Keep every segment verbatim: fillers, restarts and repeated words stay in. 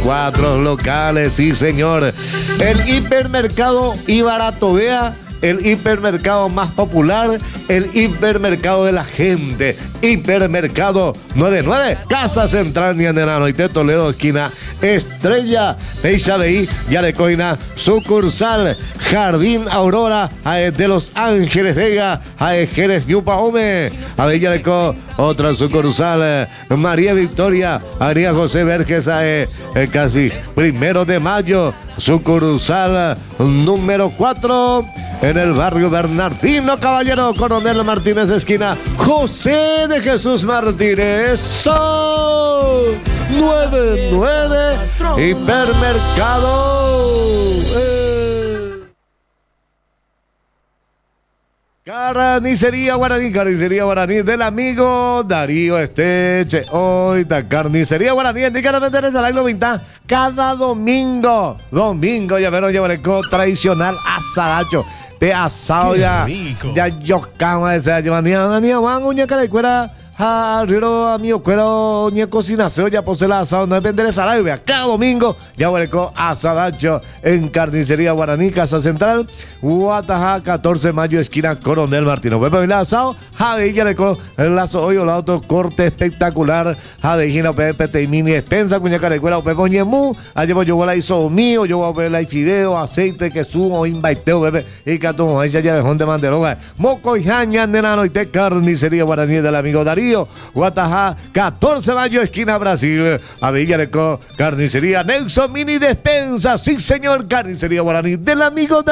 cuatro locales, sí señor. El hipermercado Ibaratobea, el hipermercado más popular, el hipermercado de la gente. Hipermercado noventa y nueve, Casa Central Ñandenano y Toledo, esquina Estrella, Peixa de I, Yarecoina, sucursal Jardín Aurora, de Los Ángeles Vega, Jerez Ñupaome, Avellareco, otra sucursal, María Victoria, María José Verges, eh, casi primero de mayo, sucursal número cuatro, en el barrio Bernardino Caballero, Coronel Martínez, esquina José de Jesús Martínez. Son noventa y nueve Hipermercado. Eh. Carnicería Guaraní, Carnicería Guaraní del amigo Darío Esteche. Hoy la Carnicería Guaraní, indica vender esa la vinta cada domingo. Domingo, ya verán, ya verán, tradicional asadacho. Pe asado ya, ya yo cama esa, ya venía, venía, van, uña cara de cuera. Ah, Riro, amigo, cuero, ni cocinaseo, ya posee la asado, no depende de salario, vea, cada domingo, ya hueleco asadacho en Carnicería Guaraní, Casa Central, Guataja, catorce de mayo, esquina Coronel Martino. Pepe el asado, Javi, ya le el lazo hoy, el auto, corte espectacular, Javi, Gina, Pepe, te mini despensa, cuña carecuera, Pepe, ñemú, allí yo voy a hizo mío, yo voy a ver la fideo, aceite, que sumo, invaiteo, Pepe, y catumo, ahí ya dejó de manderoga, moco y jaña, nenano, y te Carnicería Guaraní del amigo Darío. Guatajá, catorce de mayo, esquina Brasil, Avillareco, Carnicería Nelson Mini Despensa, sí señor, Carnicería Guaraní del amigo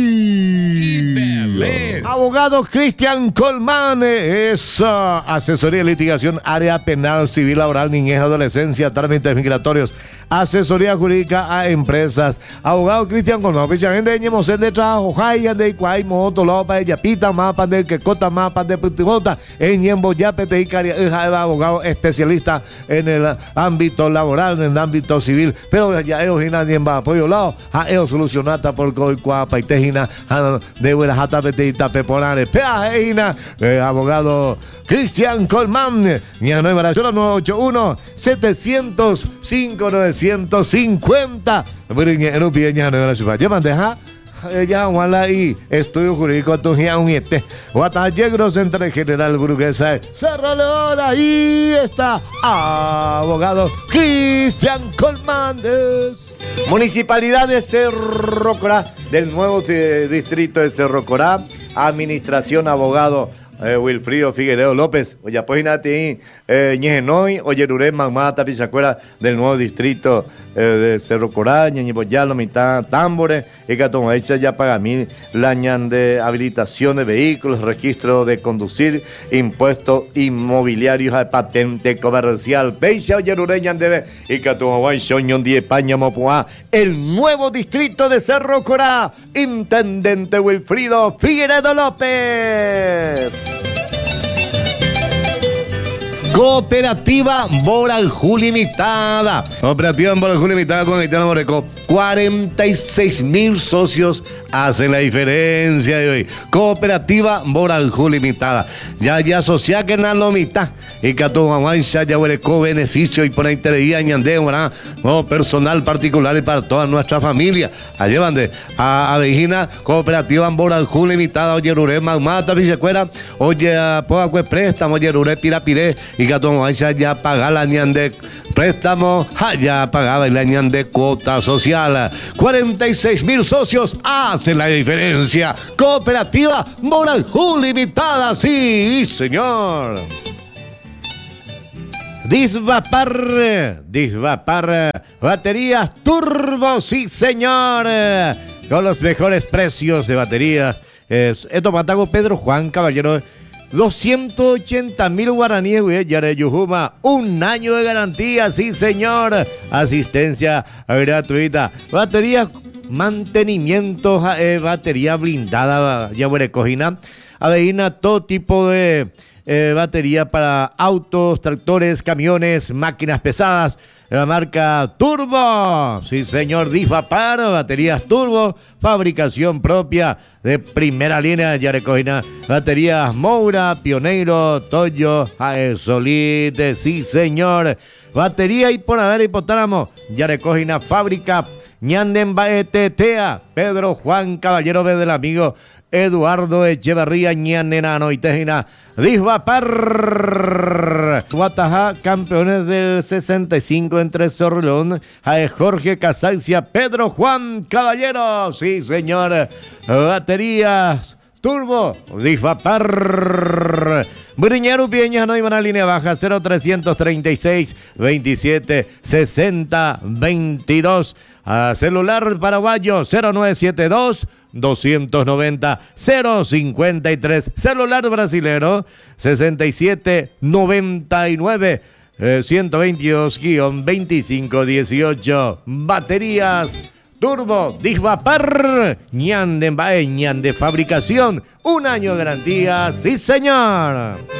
Darío. Abogado Cristian Colmán, esa asesoría de litigación, área penal, civil, laboral, niñez, adolescencia, trámites migratorios, asesoría jurídica a empresas. Abogado Cristian Colmán, pichamente de ñemosén de trabajo, jaya de iguay, moto, lopa, yapita, mapa de que cota, mapa de putimota, en ñembo, yapete y abogado especialista en el ámbito laboral, en el ámbito civil, pero ya ellos nadie va apoyo lado, a ellos solucionata por coicuapa y tejina, de buenas hata petita peponare, peajina, abogado Cristian Colmán, ña nueva nueve ocho uno, setecientos cinco, novecientos cincuenta, en un pie ña nueva ciudad, ya mandeja. Ya wala y estudio jurídico tu ya un este Guatallegro Central General Burguesa Cerro León, ahí está abogado Cristian Colmandes. Municipalidad de Cerro Corá, del nuevo eh, distrito de Cerro Corá, administración abogado Eh, Wilfrido Figueiredo López, oye, pues nati, eh, Ñejenoi, oye, Ruré, Mamata, Pichacuera, del nuevo distrito eh, de Cerro Corá, Ñeñiboyalo, mitad, Tambores, y Catomaícha, ya paga mil, la ñan de habilitación de vehículos, registro de conducir, impuestos inmobiliarios, patente comercial, Peixa, oye, Ruré, ñan de y Catomaícha, Soñón, Die España, Mopuá, el nuevo distrito de Cerro Corá, intendente Wilfrido Figueiredo López. Cooperativa Borajú Limitada. Cooperativa Borajú Limitada con Haitiano Moreco. cuarenta y seis mil socios hacen la diferencia de hoy. Cooperativa Borajú Limitada. Ya ya asociada que en la mitad. Y que a tu mamá ya Moreco beneficio y por ahí te leía ñandeo, ¿verdad? No, personal particular y para toda nuestra familia. Allí van de a Avejina, Cooperativa Borajú Limitada. Oye, Ruré, Magmata, Villacuera. Oye, Poacue Préstamo, oye, Ruré, Pirapiré. Y que tu ya paga la ñande préstamo, ya pagaba la ñande cuota social. cuarenta y seis mil socios hacen la diferencia. Cooperativa Borajú Limitada, sí, señor. Disvapar, Disvapar, baterías turbo, sí, señor. Con los mejores precios de baterías. Es, esto Patago Pedro Juan Caballero. doscientos ochenta mil guaraníes, güey, Yareyujuma, un año de garantía, sí señor, asistencia gratuita, batería, mantenimiento, eh, batería blindada, ya güey, cojina, aveína, todo tipo de eh, batería para autos, tractores, camiones, máquinas pesadas, la marca Turbo, sí señor, Disvapar, baterías Turbo, fabricación propia de primera línea, ya recogina, baterías Moura, Pioneiro, Toyo, Aesolite, sí señor, batería y por haber hipotálamo, ya recoge una fábrica, ñanden baetetea, Pedro Juan Caballero ve del amigo Eduardo Echeverría, ñanenano y tejina, Disbapar, Guatajá, campeones del sesenta y cinco entre Sorlón, Jae Jorge Casancia, Pedro Juan Caballero, sí señor, baterías, turbo, Disbapar, Briñero Pieña, no iban a línea baja, cero trescientos treinta y seis, veintisiete, sesenta, veintidós, a celular paraguayo cero nueve siete dos, doscientos noventa, cero cincuenta y tres, celular brasilero sesenta y siete, noventa y nueve, eh, ciento veintidós, veinticinco dieciocho, baterías turbo, Disbapar, ñan de embae, ñan de fabricación, un año de garantía, sí señor.